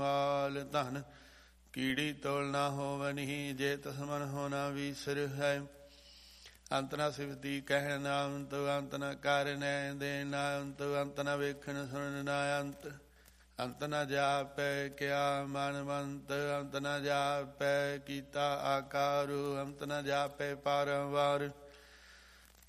ਮਾਲ ਧਨ। ਕੀੜੀ ਤੋਲ ਨਾ ਹੋਵਨਿ ਜੇ ਤਸ ਮਨ ਹੋਣਾ ਵੀਸਰ ਹੈ। ਅੰਤ ਨਾ ਸਿਫਤੀ ਕਹਿਣ ਨਾ ਅੰਤ, ਅੰਤ ਨਾ ਕਾਰਨੈ ਦੇਣ ਨਾ ਅੰਤ, ਅੰਤ ਨਾ ਵੇਖਣ ਸੁਣਨ ਨਾ ਅੰਤ। ਅੰਤ ਨਾ ਜਾਪੈ ਕਿਆ ਮਨਵੰਤ, ਅੰਤ ਨਾ ਜਾਪੈ ਕੀਤਾ ਆਕਾਰੂ, ਅੰਤ ਨਾ ਜਾਪੈ ਪਾਰੰਵਾਰ।